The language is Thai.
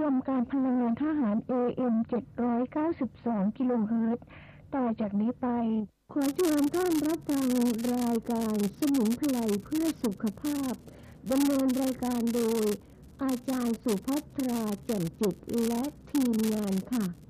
มการพลังงานทหาร AM 792กิโลเฮิรตซ์ต่อจากนี้ไปขอเชิญท่านรับฟังรายการสมุนไพรเพื่อสุขภาพดำเนินรายการโดยอาจารย์สุภัทราแจ่มจิตและทีมงานค่ะ